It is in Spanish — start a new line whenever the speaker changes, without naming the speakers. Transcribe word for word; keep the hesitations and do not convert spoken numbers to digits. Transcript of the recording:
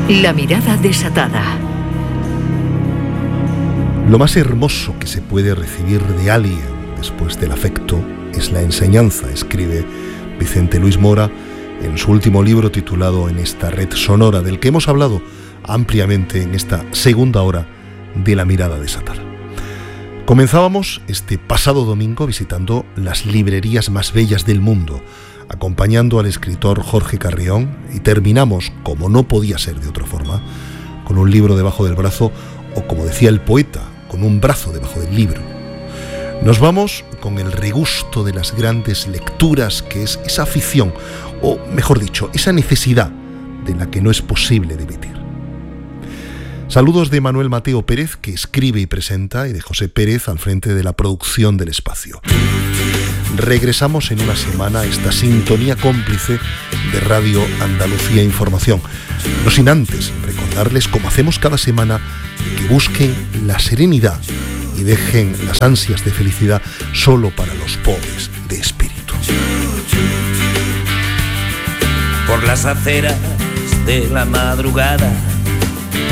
La mirada desatada.
Lo más hermoso que se puede recibir de alguien después del afecto es la enseñanza, escribe Vicente Luis Mora en su último libro titulado En esta red sonora, del que hemos hablado ampliamente en esta segunda hora de La mirada desatada. Comenzábamos este pasado domingo visitando las librerías más bellas del mundo, acompañando al escritor Jorge Carrión, y terminamos, como no podía ser de otra forma, con un libro debajo del brazo, o como decía el poeta, con un brazo debajo del libro. Nos vamos con el regusto de las grandes lecturas, que es esa afición, o mejor dicho, esa necesidad de la que no es posible dimitir. Saludos de Manuel Mateo Pérez, que escribe y presenta, y de José Pérez al frente de la producción del espacio. Regresamos en una semana a esta sintonía cómplice de Radio Andalucía Información. No sin antes recordarles, como hacemos cada semana, que busquen la serenidad y dejen las ansias de felicidad solo para los pobres de espíritu.
Por las aceras de la madrugada